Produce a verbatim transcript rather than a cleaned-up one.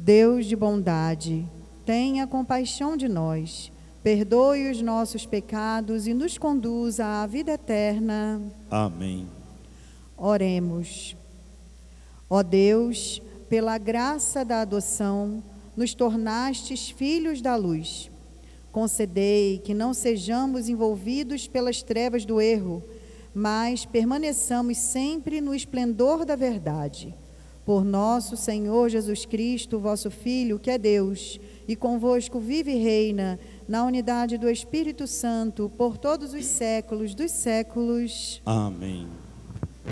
Deus de bondade, tenha compaixão de nós, perdoe os nossos pecados e nos conduza à vida eterna. Amém. Oremos. Ó Deus, pela graça da adoção, nos tornastes filhos da luz. Concedei que não sejamos envolvidos pelas trevas do erro, mas permaneçamos sempre no esplendor da verdade. Por nosso Senhor Jesus Cristo, vosso Filho, que é Deus, e convosco vive e reina, na unidade do Espírito Santo, por todos os séculos dos séculos. Amém.